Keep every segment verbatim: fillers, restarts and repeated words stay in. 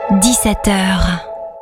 dix-sept heures.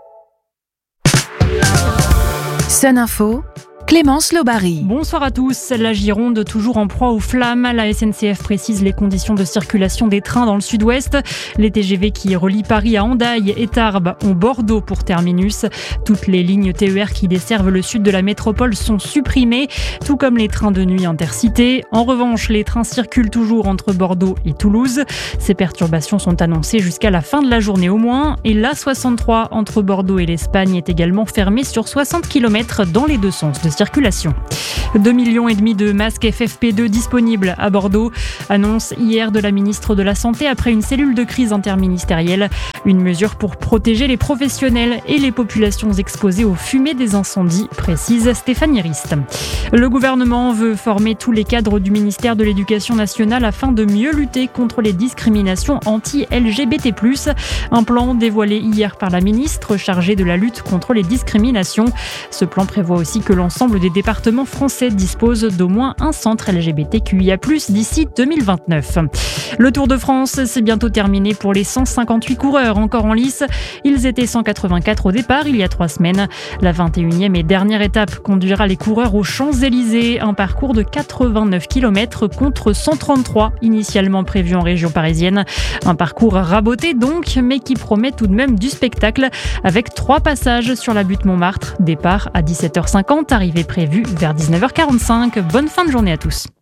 Sun Info, Clémence Lobary. Bonsoir à tous. La Gironde toujours en proie aux flammes. La S N C F précise les conditions de circulation des trains dans le sud-ouest. Les T G V qui relient Paris à Hendaye et Tarbes ont Bordeaux pour terminus. Toutes les lignes T E R qui desservent le sud de la métropole sont supprimées, tout comme les trains de nuit intercités. En revanche, les trains circulent toujours entre Bordeaux et Toulouse. Ces perturbations sont annoncées jusqu'à la fin de la journée au moins. Et l'A soixante-trois entre Bordeaux et l'Espagne est également fermée sur soixante kilomètres dans les deux sens de circulation. deux millions et demi de masques F F P deux disponibles à Bordeaux. Annonce hier de la ministre de la Santé après une cellule de crise interministérielle. Une mesure pour protéger les professionnels et les populations exposées aux fumées des incendies, précise Stéphanie Rist. Le gouvernement veut former tous les cadres du ministère de l'Éducation nationale afin de mieux lutter contre les discriminations anti-L G B T plus. Un plan dévoilé hier par la ministre chargée de la lutte contre les discriminations. Ce plan prévoit aussi que l'ensemble des départements français disposent d'au moins un centre L G B T Q I A plus, d'ici deux mille vingt-neuf. Le Tour de France, c'est bientôt terminé pour les cent cinquante-huit coureurs encore en lice. Ils étaient cent quatre-vingt-quatre au départ il y a trois semaines. La vingt et unième et dernière étape conduira les coureurs aux Champs-Élysées, un parcours de quatre-vingt-neuf kilomètres contre cent trente-trois initialement prévus en région parisienne. Un parcours raboté donc, mais qui promet tout de même du spectacle avec trois passages sur la butte Montmartre. Départ à dix-sept heures cinquante, arrivée prévue vers dix-neuf heures quarante-cinq. Bonne fin de journée à tous.